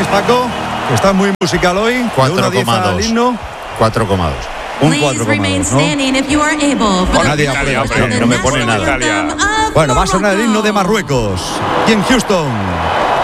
opináis, Paco? Que está muy musical hoy. 4,2. 4,2. Un 4,2, ¿no? Nadie aprueba. No me pone nada. Bueno, va a sonar el himno de Marruecos. Y en Houston.